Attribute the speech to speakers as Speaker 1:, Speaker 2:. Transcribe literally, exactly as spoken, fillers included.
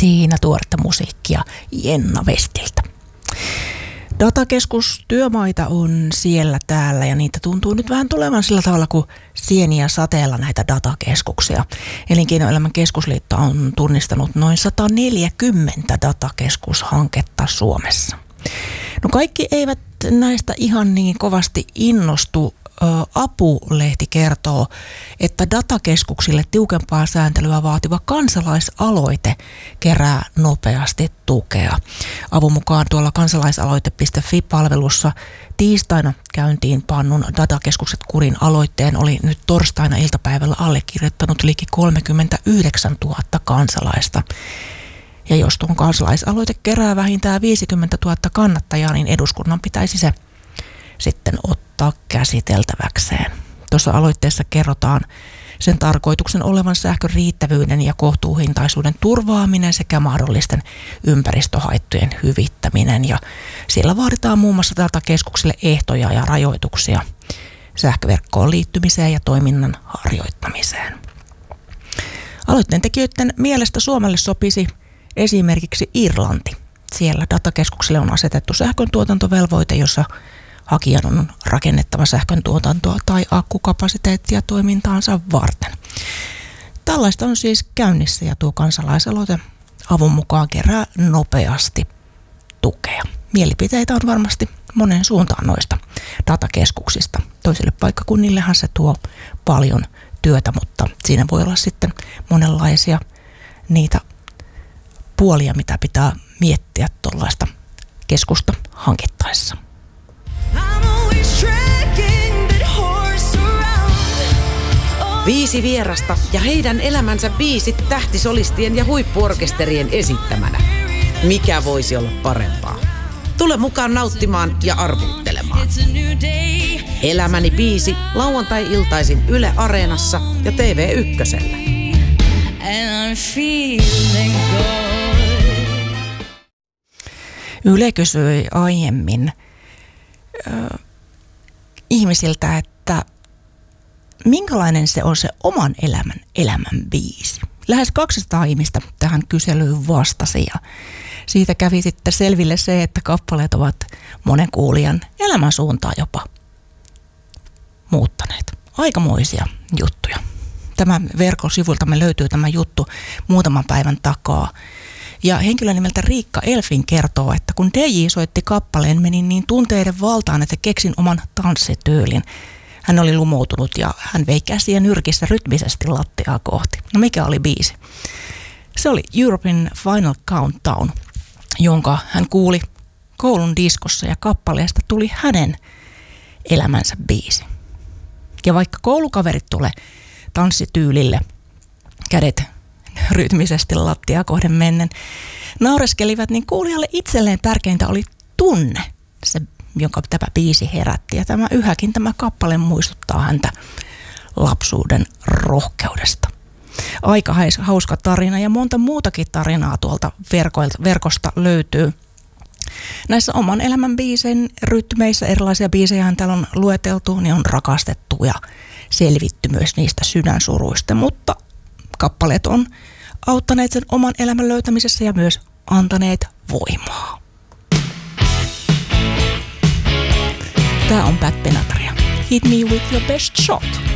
Speaker 1: Siinä tuoretta musiikkia Jenna Westiltä. Datakeskustyömaita on siellä täällä ja niitä tuntuu nyt vähän tulevan sillä tavalla kuin sieniä sateella näitä datakeskuksia. Elinkeinoelämän keskusliitto on tunnistanut noin sata neljäkymmentä datakeskushanketta Suomessa. No kaikki eivät näistä ihan niin kovasti innostu. Apulehti kertoo, että datakeskuksille tiukempaa sääntelyä vaativa kansalaisaloite kerää nopeasti tukea. Avun mukaan tuolla kansalaisaloite piste fi-palvelussa tiistaina käyntiin pannun datakeskukset kurin aloitteen oli nyt torstaina iltapäivällä allekirjoittanut liki kolmekymmentäyhdeksäntuhatta kansalaista. Ja jos tuon kansalaisaloite kerää vähintään viisikymmentätuhatta kannattajaa, niin eduskunnan pitäisi se sitten ottaa käsiteltäväkseen. Tuossa aloitteessa kerrotaan sen tarkoituksen olevan sähkön riittävyyden ja kohtuuhintaisuuden turvaaminen sekä mahdollisten ympäristöhaittojen hyvittäminen. Ja siellä vaaditaan muun muassa datakeskuksille ehtoja ja rajoituksia sähköverkkoon liittymiseen ja toiminnan harjoittamiseen. Aloitteen tekijöiden mielestä Suomelle sopisi esimerkiksi Irlanti. Siellä datakeskuksille on asetettu sähköntuotantovelvoite, jossa hakijan on rakennettava sähkön tuotantoa tai akkukapasiteettia toimintaansa varten. Tällaista on siis käynnissä ja tuo kansalaisaloite avun mukaan kerää nopeasti tukea. Mielipiteitä on varmasti monen suuntaan noista datakeskuksista. Toisille paikkakunnillehan se tuo paljon työtä, mutta siinä voi olla sitten monenlaisia niitä puolia, mitä pitää miettiä tuollaista keskusta hankittaessa.
Speaker 2: Viisi vierasta ja heidän elämänsä biisit tähtisolistien ja huippuorkesterien esittämänä. Mikä voisi olla parempaa? Tule mukaan nauttimaan ja arvuuttelemaan. Elämäni biisi lauantai-iltaisin Yle Areenassa ja T V Ykkösellä.
Speaker 1: Yle kysyi aiemmin ö, ihmisiltä, että minkälainen se on se oman elämän elämän biisi. Lähes kaksisataa ihmistä tähän kyselyyn vastasi ja siitä kävi sitten selville se, että kappaleet ovat monen kuulijan elämän suuntaa jopa muuttaneet. Aikamoisia juttuja. Tämän verkon sivultamme löytyy tämä juttu muutaman päivän takaa. Ja henkilö nimeltä Riikka Elfin kertoo, että kun D J soitti kappaleen, menin niin tunteiden valtaan, että keksin oman tanssityylin. Hän oli lumoutunut ja hän vei käsiä nyrkissä rytmisesti lattiaa kohti. No mikä oli biisi? Se oli European Final Countdown, jonka hän kuuli koulun diskossa ja kappaleesta tuli hänen elämänsä biisi. Ja vaikka koulukaverit tulee tanssityylille, kädet rytmisesti lattiaa kohden mennen, naureskelivat, niin kuulijalle itselleen tärkeintä oli tunne, se jonka tämä biisi herätti. Ja tämä yhäkin tämä kappale muistuttaa häntä lapsuuden rohkeudesta. Aika hauska tarina ja monta muutakin tarinaa tuolta verkosta löytyy. Näissä oman elämän biisin rytmeissä, erilaisia biisejä täällä on lueteltu, niin on rakastettu ja selvitty myös niistä sydänsuruista, mutta kappaleet on auttaneet sen oman elämän löytämisessä ja myös antaneet voimaa. Tää on Pat Benatar. Hit me with your best shot.